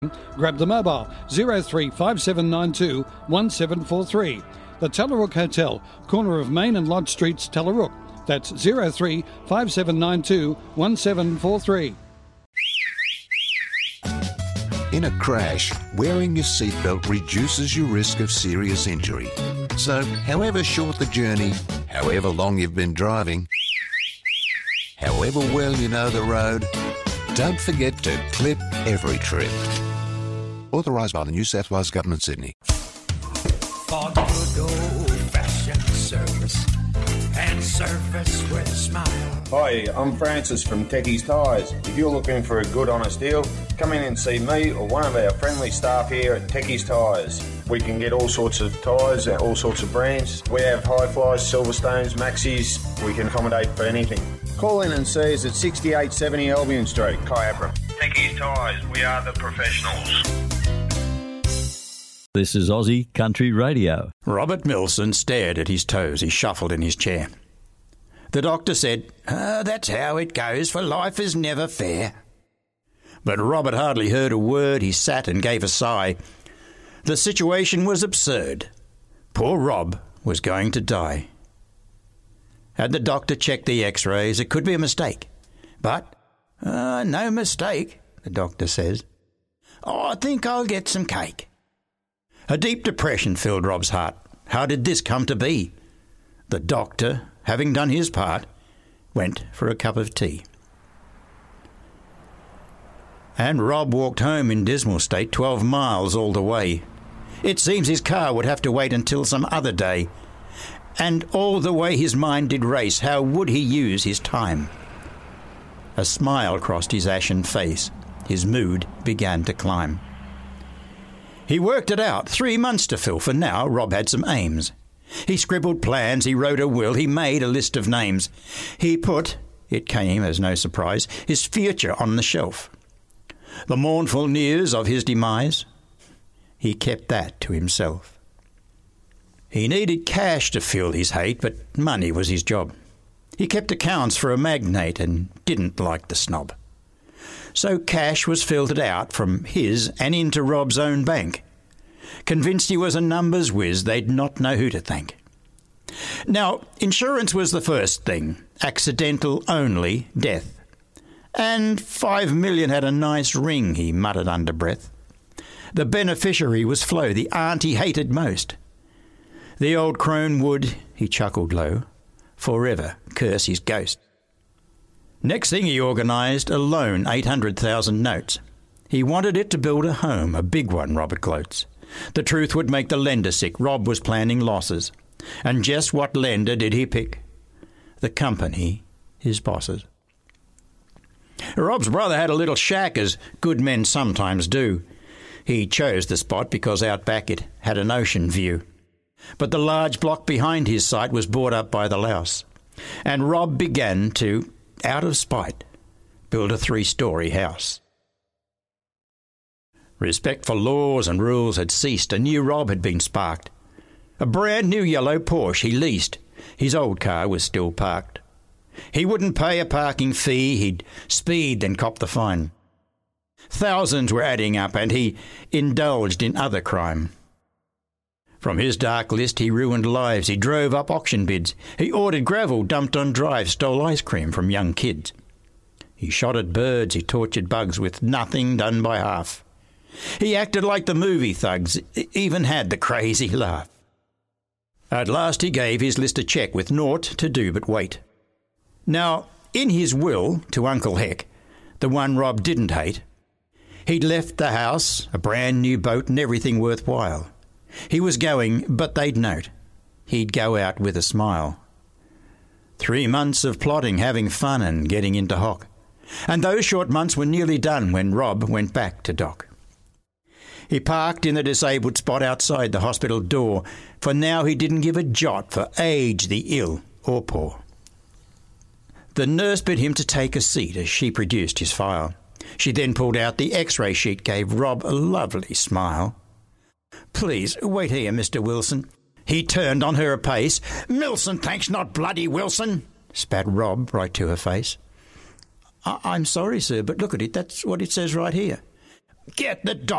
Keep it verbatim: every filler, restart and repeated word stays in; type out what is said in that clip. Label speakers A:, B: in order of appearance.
A: Grab the mobile zero three five seven nine two one seven four three. The Tallarook Hotel, corner of Main and Lodge Streets, Tallarook. That's zero three five seven nine two one seven four three.
B: In a crash, wearing your seatbelt reduces your risk of serious injury. So, however short the journey, however long you've been driving, however well you know the road, don't forget to clip every trip. Authorised by the New South Wales Government, Sydney.
C: For good old-fashioned service and service with a smile.
D: Hi, I'm Francis from Techie's Tyres. If you're looking for a good, honest deal, come in and see me or one of our friendly staff here at Techie's Tyres. We can get all sorts of tyres and all sorts of brands. We have Hi-Flies, Silverstones, Maxis. We can accommodate for anything. Call in and see us at sixty-eight seventy Albion Street, Kyabram. Techie's Tyres, we are the professionals.
E: This is Aussie Country Radio.
F: Robert Milson stared at his toes. He shuffled in his chair. The doctor said, oh, that's how it goes, for life is never fair. But Robert hardly heard a word. He sat and gave a sigh. The situation was absurd. Poor Rob was going to die. Had the doctor checked the x-rays, it could be a mistake. But, uh, no mistake, the doctor says. Oh, I think I'll get some cake. A deep depression filled Rob's heart. How did this come to be? The doctor, having done his part, went for a cup of tea. And Rob walked home in dismal state, twelve miles all the way. It seems his car would have to wait until some other day. And all the way his mind did race, how would he use his time? A smile crossed his ashen face. His mood began to climb. He worked it out, three months to fill, for now Rob had some aims. He scribbled plans, he wrote a will, he made a list of names. He put, it came as no surprise, his future on the shelf. The mournful news of his demise, he kept that to himself. He needed cash to fuel his hate, but money was his job. He kept accounts for a magnate and didn't like the snob. So cash was filtered out from his and into Rob's own bank. Convinced he was a numbers whiz, they'd not know who to thank. Now, insurance was the first thing, accidental only death. And five million had a nice ring, he muttered under breath. The beneficiary was Flo, the aunt he hated most. The old crone would, he chuckled low, forever curse his ghost. Next thing he organised a loan, eight hundred thousand notes. He wanted it to build a home, a big one, Robert gloats. The truth would make the lender sick. Rob was planning losses. And just what lender did he pick? The company, his bosses. Rob's brother had a little shack, as good men sometimes do. He chose the spot because out back it had an ocean view. But the large block behind his site was bought up by the louse. And Rob began to, out of spite, build a three-storey house. Respect for laws and rules had ceased. A new Rob had been sparked. A brand new yellow Porsche he leased. His old car was still parked. He wouldn't pay a parking fee. He'd speed then cop the fine. Thousands were adding up, and he indulged in other crime. From his dark list he ruined lives. He drove up auction bids. He ordered gravel dumped on drive, stole ice cream from young kids. He shot at birds, he tortured bugs, with nothing done by half. He acted like the movie thugs, even had the crazy laugh. At last he gave his list a cheque with naught to do but wait. Now, in his will to Uncle Heck, the one Rob didn't hate, he'd left the house, a brand new boat and everything worthwhile. He was going, but they'd note, he'd go out with a smile. Three months of plotting, having fun and getting into hock. And those short months were nearly done when Rob went back to Doc. He parked in the disabled spot outside the hospital door, for now he didn't give a jot for age, the ill or poor. The nurse bid him to take a seat as she produced his file. She then pulled out the x-ray sheet, gave Rob a lovely smile. "Please, wait here, Mister Wilson." He turned on her apace. "Milson, thanks, not bloody Wilson," spat Rob right to her face. I- I'm sorry, sir, but look at it. That's what it says right here. Get the